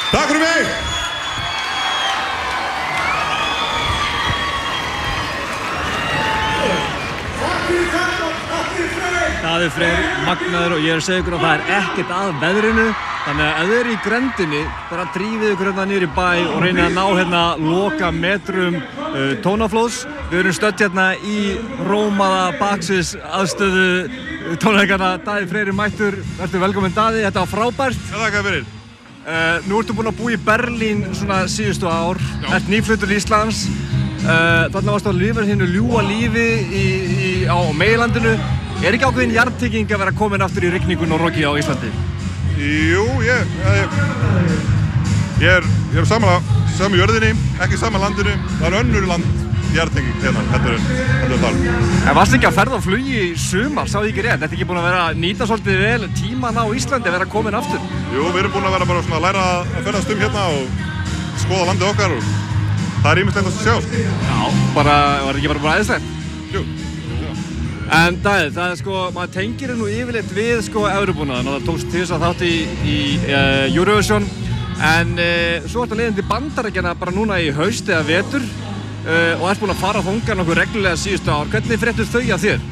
Takk fyrir mig! Það Freyr, magnaður og ég að segja ykkur að það ekkert að veðrinu. Þannig að ef þið eru í grenndinni, bara drífið ykkur hérna niður í bæ og reynið að ná hérna loka metrum tónaflóðs. Við erum stödd hérna í rómaða baksis aðstöðu tónleikana. Daði Freyr mættur, verður velkominn Daði, þetta var frábært. Já, þakka fyrir. Nú ertu búinn að búa í Berlín svona síðustu ár, ert nýfluttur Íslands. Þarna varstu að lifa hinu ljúga lífi á meginlandinu. Er ekki ákveðin jarðtrygging að vera komin aftur í rigningun og roki á Íslandi? Jú, ég er sama jörðinni, ekki sama landinu. Það önnur land jarðtrygging hérna, heldur þar. En varstu ekki að ferða á flugi í sumar, sá ég ekki rétt? Þetta ekki búin að vera að nýta svolítið vel tíman á Íslandi að vera komin aftur? Jú, við erum búin að vera bara svona að læra að ferðast hérna og skoða landið okkar og það er ýmislegt að sjá. Já, var ekki bara æðislegt? Jú. En Daði, það sko, maður tengir nú yfirleitt við sko Evrubúnaðinn og það tókst til þess að þátt í Eurovision en svo ertu að leiðin til Bandaríkjanna bara núna í haust eða vetur og ert búinn að fara þangað nokkuð reglulega síðustu ár. Hvernig fréttust þau af þér?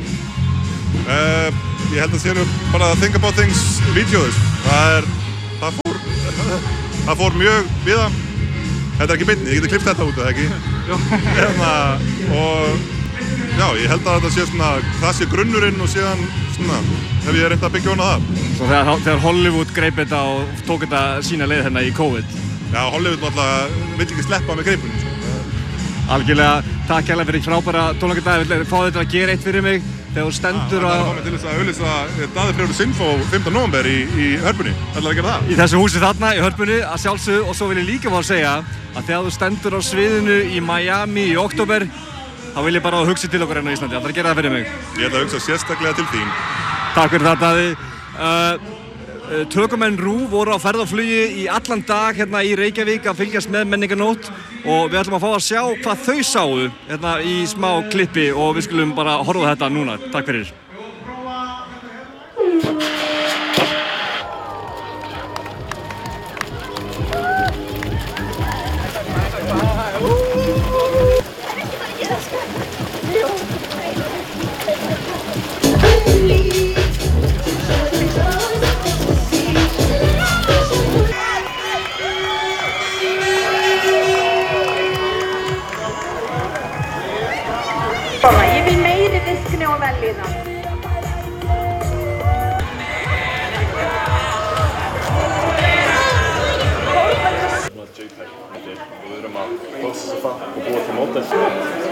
Ég held að sé nú bara að Think About Things vídeóðis. Það fór mjög viða. Þetta er ekki beinni, ég geti klippt þetta út, eða ekki? Og já, ég held að þetta sé svona, það sé grunnurinn og síðan svona, hef ég reynt að byggja hana það. Svo þegar Hollywood greip þetta og tók þetta sína leið hérna í COVID? Já, Hollywood náttúrulega vill ekki sleppa með greipinu. Algjörlega, takk hérlega fyrir frábæra tónleikadaga. Ég vil fá þetta að gera eitt fyrir mig þegar þú stendur á... Það er komið til þess að auglýsa Daði Freyr Sinfó 5. nóvember í Hörpunni. Ætlarðu að gera það? Í þessu húsi þarna, í Hörpunni, að sjálfsögðu, og svo vil ég líka fá að segja að þegar þú stendur á sviðinu í Miami í október þá vil ég bara hugsa til okkur hérna í Íslandi. Ætlarðu að gera það fyrir mig? Ég ætla að hugsa sérstaklega til þín. Takk fyrir það, Daði. Tökumenn RÚV voru á ferð og flugi í allan dag hérna í Reykjavík að fylgjast með menningarnótt og við ætlum að fá að sjá hvað þau sáu hérna í smá klippi og við skulum bara horfa á þetta núna. Takk fyrir. Ég vil meiri virkni og vellíðan. Við erum að processa það og búa til módel.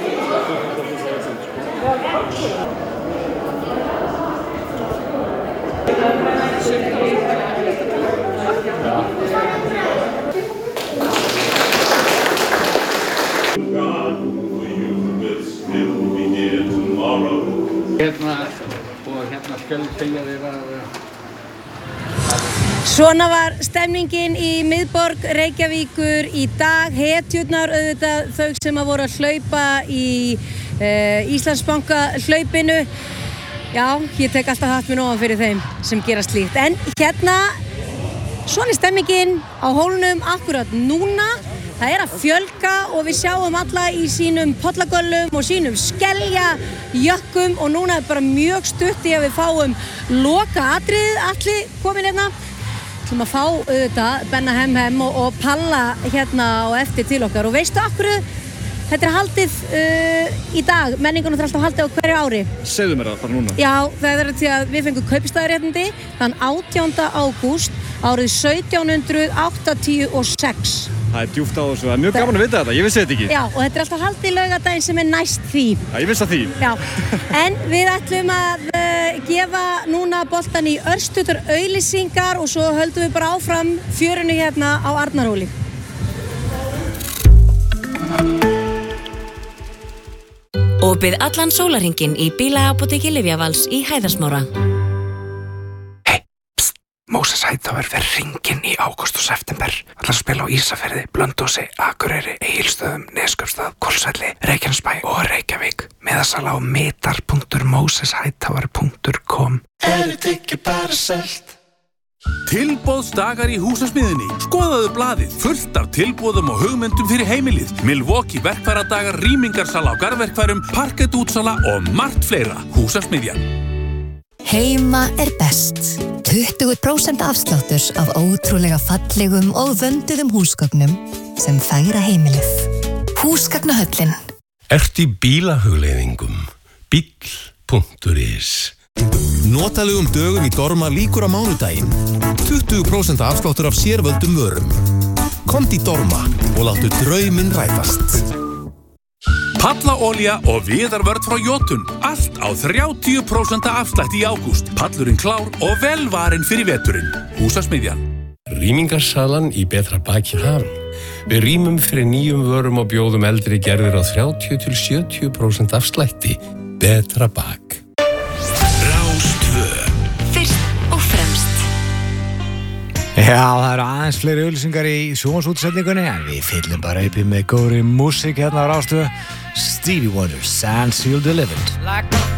Hérna skal segja þér að Svona var stemningin í miðborg Reykjavíkur í dag. Hetjurnar auðvitað þau sem að voru að hlaupa í Íslandsbanka hlaupinu. Já, ég tek alltaf hatt minn ofan fyrir þeim sem gera slíkt. En hérna, svona er stemmingin á hólnum akkurat núna. Það er að fjölga og við sjáum alla í sínum pollagöllum og sínum skeljajökkum og núna er bara mjög stutt í að við fáum lokaatriðið. Atli komin hérna. Við ætlum að fá auðvitað Benna Hem og Palla hérna á eftir til okkar og veistu af hverju þetta er haldið í dag? Menningunum er alltaf haldið á hverju ári. Segðu mér það bara núna. Já, það er því að við fengum kaupstaðarréttindi þann 18. ágúst árið 1786. Það er djúpt á þessu, það er mjög gaman að vita þetta, ég vissi þetta ekki. Já, og þetta er alltaf haldið í laugardaginn sem er næst því. Já, ég vissi að því. Já, en við ætlum að gefa núna boltan í örstuttar auglýsingar og svo höldum við bara áfram fjörinu hérna á Arnarhóli. Opið allan sólarhringinn í bílaapóteki Lyfjavals í Hæðarsmára. Moses Hightower fer hringinn í ágúst og september. Ætlar að spila á Ísafirði, Blönduósi, Akureyri, Egilsstöðum, Neskaupstað, Hvolsvelli, Reykjanesbæ og Reykjavík. Miðasala á mitar.moseshightower.com. Er þetta ekki bara selt? Tilboðsdagar í Húsasmiðjunni. Skoðaðu blaðið, fullt af tilboðum og hugmyndum fyrir heimilið. Milwaukee verkfæradagar, rýmingarsala á garðverkfærum, parkettútsala og margt fleira. Húsasmiðjan. Heima best. 20% afsláttur af ótrúlega fallegum og vönduðum húsgögnum sem færa heimilið. Húsgagnahöllin. Ertu í bílahugleiðingum? Bíll.is. Notalegum dögum í Dorma líkur á mánudaginn. 20% afsláttur af sérvöldum vörum. Komdu í Dorma og láttu drauminn rætast. Pallaolía og viðarvörn frá Jotun. Allt á 30% afslætti í ágúst. Pallurinn klár og velvarinn fyrir veturinn. Húsasmiðjan. Rýmingarsalan í betra baki hafn. Við rýmum fyrir nýjum vörum og bjóðum eldri gerðir á 30-70% afslætti. Betra bak. Já, það eru aðeins fleiri auglýsingar í sjónvarpsútsendingunni en við fyllum bara upp með góðri músík hérna á Rás 2. Stevie Wonder, Stand Still Delivered.